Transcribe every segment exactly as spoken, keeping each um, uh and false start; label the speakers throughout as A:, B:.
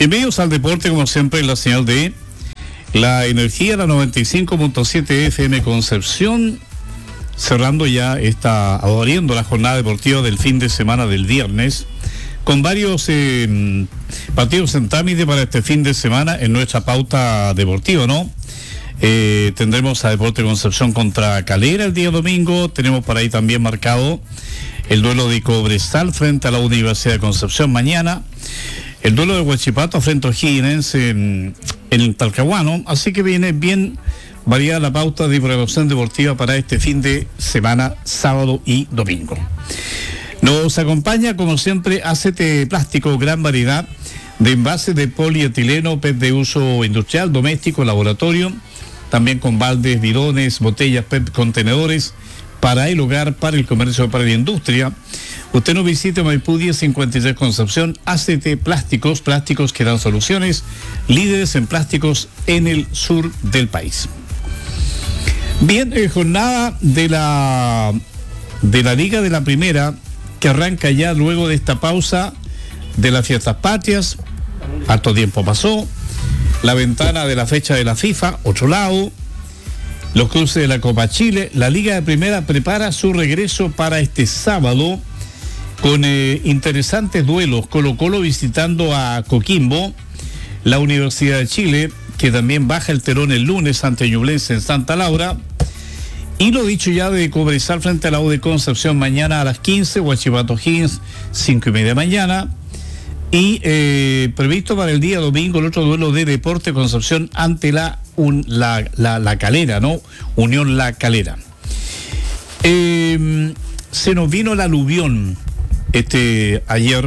A: Bienvenidos al deporte, como siempre, en la señal de La Energía, la noventa y cinco punto siete F M Concepción, cerrando ya esta, abriendo la jornada deportiva del fin de semana del viernes, con varios eh, partidos en trámite para este fin de semana en nuestra pauta deportiva, ¿no? Eh, tendremos a Deporte Concepción contra Calera el día domingo. Tenemos por ahí también marcado el duelo de Cobresal frente a la Universidad de Concepción mañana, el duelo de Huachipato frente a O'Higgins en, en el Talcahuano. Así que viene bien variada la pauta de programación deportiva para este fin de semana, sábado y domingo. Nos acompaña, como siempre, A C T Plástico, gran variedad de envases de polietileno, P E T de uso industrial, doméstico, laboratorio, también con baldes, bidones, botellas, P E T, contenedores, para el hogar, para el comercio, para la industria. Usted nos visite Maipú diez cincuenta y tres Concepción. A C T Plásticos, plásticos que dan soluciones, líderes en plásticos en el sur del país. Bien, eh, jornada de la de la Liga de la Primera, que arranca ya luego de esta pausa de las fiestas patrias. Harto tiempo pasó. La ventana de la fecha de la FIFA, otro lado. Los cruces de la Copa Chile. La Liga de Primera prepara su regreso para este sábado con eh, interesantes duelos. Colo-Colo visitando a Coquimbo. La Universidad de Chile, que también baja el telón el lunes ante Ñublense en Santa Laura. Y lo dicho ya de Cobresal frente a la U de Concepción mañana a las quince. Huachipato O'Higgins, cinco y media de mañana. Y eh, previsto para el día domingo el otro duelo de Deporte Concepción ante la, un, la, la, la Calera, ¿no? Unión La Calera. Eh, se nos vino la aluvión este, ayer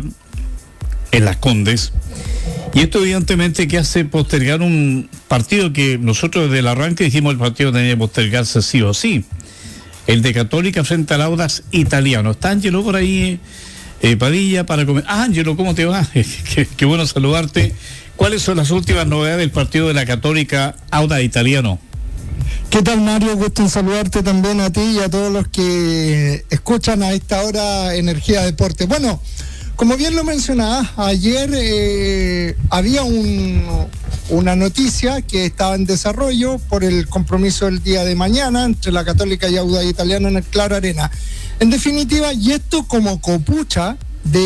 A: en Las Condes. Y esto evidentemente que hace postergar un partido que nosotros desde el arranque dijimos el partido tenía que postergarse sí o sí. El de Católica frente al Audax Italiano. Está Ángelo por ahí, eh, Padilla, para comer. Ah, Ángelo, ¿cómo te va? qué, qué bueno saludarte. ¿Cuáles son las últimas novedades del partido de la Católica Audax Italiano?
B: ¿Qué tal, Mario? Gusto en saludarte también a ti y a todos los que escuchan a esta hora Energía Deporte. Bueno, como bien lo mencionabas, ayer eh, había un, una noticia que estaba en desarrollo por el compromiso del día de mañana entre la Católica y Audax Italiano en el Claro Arena. En definitiva, y esto como copucha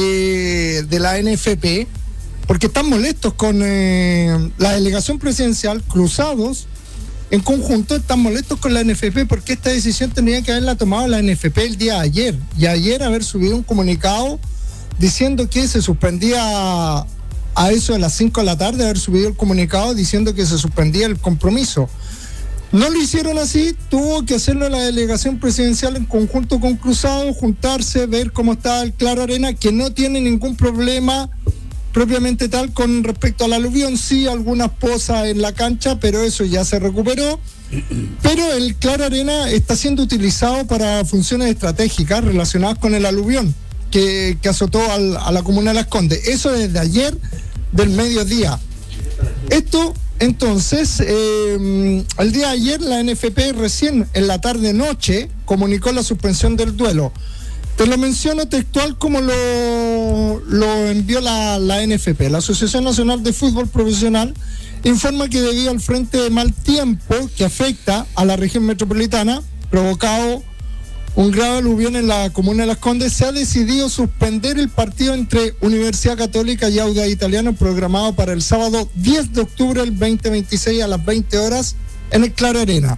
B: de, de la N F P, porque están molestos con eh, la delegación presidencial, Cruzados, en conjunto están molestos con la N F P porque esta decisión tendría que haberla tomado la N F P el día de ayer, y ayer haber subido un comunicado diciendo que se suspendía a eso de las cinco de la tarde, haber subido el comunicado diciendo que se suspendía el compromiso. No lo hicieron así, tuvo que hacerlo la delegación presidencial en conjunto con Cruzado, juntarse, ver cómo está el Claro Arena, que no tiene ningún problema propiamente tal con respecto al aluvión, sí algunas pozas en la cancha, pero eso ya se recuperó. Pero el Claro Arena está siendo utilizado para funciones estratégicas relacionadas con el aluvión que, que azotó al, a la comuna de Las Condes. Eso desde ayer del mediodía. Esto, entonces, eh, el día de ayer la N F P recién en la tarde-noche comunicó la suspensión del duelo. Te lo menciono textual como lo, lo envió la, la N F P. La Asociación Nacional de Fútbol Profesional informa que debido al frente de mal tiempo que afecta a la región metropolitana, provocado un grave aluvión en la comuna de Las Condes, se ha decidido suspender el partido entre Universidad Católica y Audax Italiano programado para el sábado diez de octubre del veinte veintiséis a las veinte horas en el Claro Arena.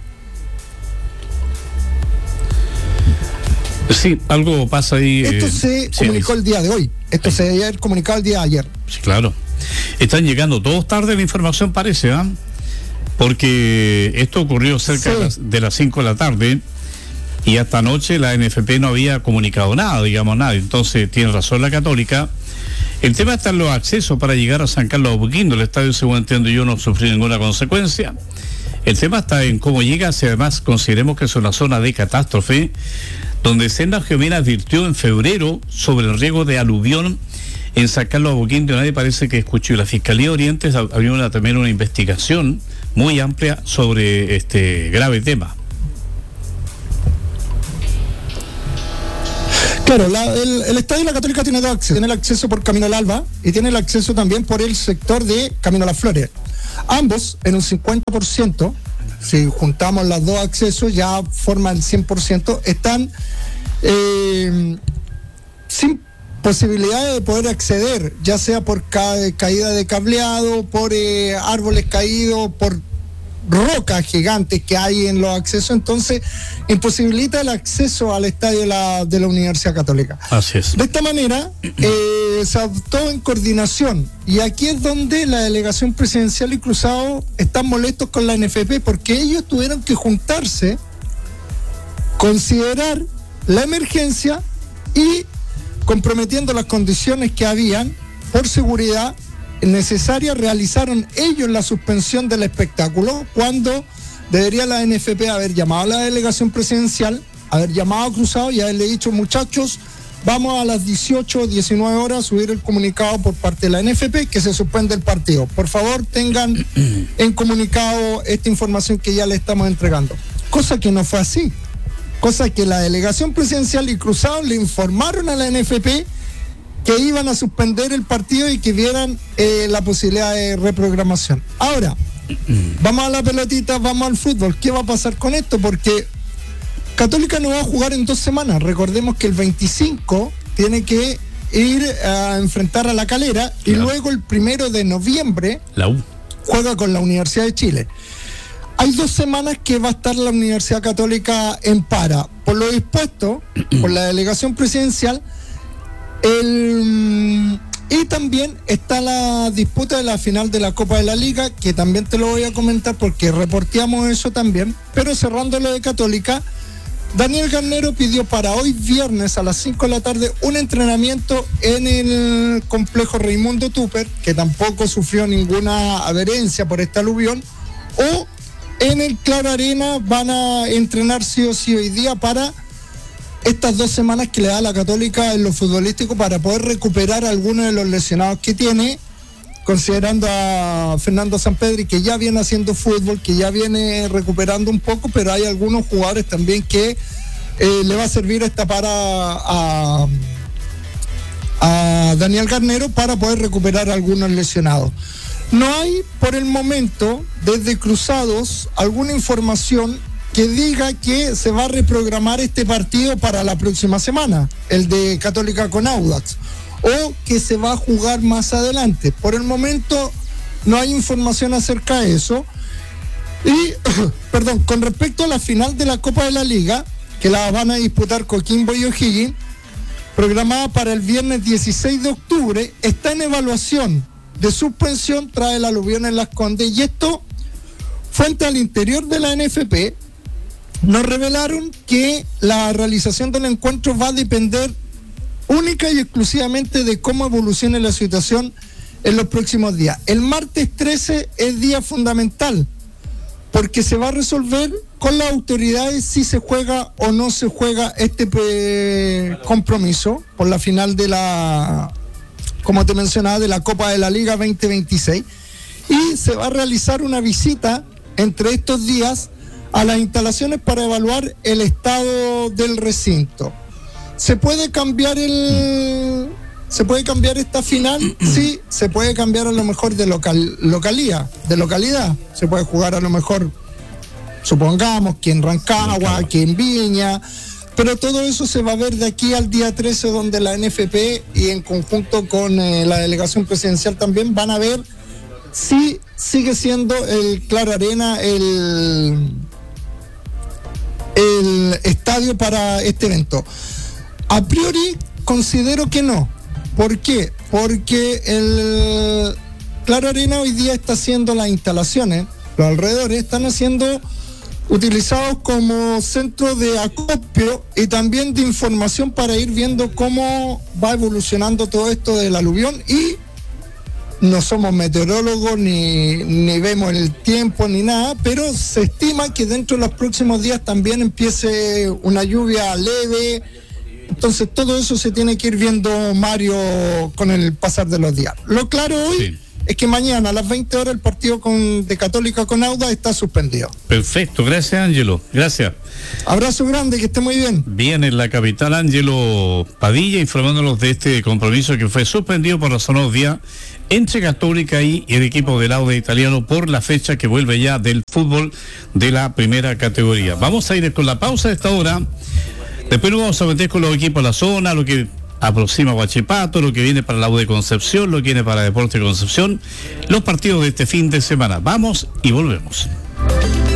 A: Sí, algo pasa ahí.
B: Esto
A: eh,
B: se
A: sí,
B: comunicó
A: sí.
B: el día de hoy. Esto sí. Se debe haber comunicado el día de ayer.
A: Sí, claro. Están llegando todos tarde la información, parece, ¿ah? ¿eh? Porque esto ocurrió cerca sí. de, las, de las cinco de la tarde y hasta anoche la N F P no había comunicado nada, digamos nada. Entonces tiene razón la Católica. El tema está en los accesos para llegar a San Carlos de Apoquindo. El estadio, según entiendo yo, no sufrió ninguna consecuencia. El tema está en cómo llega, si además consideremos que es una zona de catástrofe, donde Sendas Geomina advirtió en febrero sobre el riesgo de aluvión en San Carlos de Apoquindo. Nadie parece que escuchó. La Fiscalía de Oriente había una, también una investigación muy amplia sobre este grave tema.
B: Claro, la, el, el Estadio de la Católica tiene dos accesos. Tiene el acceso por Camino al Alba y tiene el acceso también por el sector de Camino a las Flores. Ambos en un cincuenta por ciento, si juntamos los dos accesos ya forman el cien por ciento, están eh, sin posibilidad de poder acceder, ya sea por ca caída de cableado, por eh, árboles caídos, por rocas gigantes que hay en los accesos, entonces imposibilita el acceso al estadio de la, de la Universidad Católica.
A: Así es.
B: De esta manera eh, se adoptó en coordinación, y aquí es donde la delegación presidencial y Cruzado están molestos con la N F P, porque ellos tuvieron que juntarse, considerar la emergencia y, comprometiendo las condiciones que habían por seguridad necesarias, realizaron ellos la suspensión del espectáculo, cuando debería la N F P haber llamado a la delegación presidencial, haber llamado a Cruzado y haberle dicho: muchachos, vamos a las dieciocho o diecinueve horas a subir el comunicado por parte de la N F P que se suspende el partido. Por favor, tengan en comunicado esta información que ya le estamos entregando. Cosa que no fue así. Cosa que la delegación presidencial y Cruzado le informaron a la N F P que iban a suspender el partido y que vieran eh, la posibilidad de reprogramación. Ahora, vamos a la pelotita, vamos al fútbol. ¿Qué va a pasar con esto? Porque Católica no va a jugar en dos semanas. Recordemos que el veinticinco tiene que ir a enfrentar a La Calera, y claro, luego el primero de noviembre
A: la U
B: juega con la Universidad de Chile. Hay dos semanas que va a estar la Universidad Católica en para. Por lo dispuesto por la delegación presidencial, el, y también está la disputa de la final de la Copa de la Liga, que también te lo voy a comentar porque reporteamos eso también. Pero cerrando lo de Católica, Daniel Garnero pidió para hoy viernes a las cinco de la tarde un entrenamiento en el complejo Raimundo Tupper, que tampoco sufrió ninguna adherencia por este aluvión, o en el Claro Arena van a entrenar sí o sí hoy día para estas dos semanas que le da la Católica en lo futbolístico, para poder recuperar algunos de los lesionados que tiene, considerando a Fernando Sampedri, que ya viene haciendo fútbol, que ya viene recuperando un poco, pero hay algunos jugadores también que eh, le va a servir esta para a, a Daniel Garnero para poder recuperar algunos lesionados. No hay por el momento desde Cruzados alguna información que diga que se va a reprogramar este partido para la próxima semana, el de Católica con Audax, o que se va a jugar más adelante. Por el momento no hay información acerca de eso. Y, perdón, con respecto a la final de la Copa de la Liga, que la van a disputar Coquimbo y O'Higgins, programada para el viernes dieciséis de octubre, está en evaluación de suspensión tras el aluvión en Las Condes, y esto, fuente al interior de la N F P, nos revelaron que la realización del encuentro va a depender única y exclusivamente de cómo evolucione la situación en los próximos días. El martes trece es día fundamental, porque se va a resolver con las autoridades si se juega o no se juega este eh, compromiso por la final de la, como te mencionaba, de la Copa de la Liga veinte veintiséis, y se va a realizar una visita entre estos días a las instalaciones para evaluar el estado del recinto. ¿Se puede cambiar el se puede cambiar esta final? Sí, se puede cambiar a lo mejor de local, localía, de localidad. Se puede jugar a lo mejor, supongamos, que en Rancagua, que en Viña, pero todo eso se va a ver de aquí al día trece, donde la N F P y en conjunto con eh, la delegación presidencial también van a ver si sigue siendo el Claro Arena el el estadio para este evento. A priori considero que no. ¿Por qué? Porque el Claro Arena hoy día está haciendo las instalaciones, los alrededores están siendo utilizados como centro de acopio y también de información para ir viendo cómo va evolucionando todo esto del aluvión. Y no somos meteorólogos ni, ni vemos el tiempo ni nada, pero se estima que dentro de los próximos días también empiece una lluvia leve. Entonces todo eso se tiene que ir viendo, Mario, con el pasar de los días. Lo claro hoy sí es que mañana a las veinte horas el partido con, de Católica con Audax está suspendido.
A: Perfecto, gracias Ángelo, gracias.
B: Abrazo grande, que esté muy bien.
A: Bien, en la capital Ángelo Padilla informándonos de este compromiso que fue suspendido por razones obvias entre Católica y el equipo del Audax italiano por la fecha que vuelve ya del fútbol de la primera categoría. Vamos a ir con la pausa de esta hora, después nos vamos a meter con los equipos de la zona, lo que aproxima Huachipato, lo que viene para la U de Concepción, lo que viene para Deporte Concepción, los partidos de este fin de semana. Vamos y volvemos.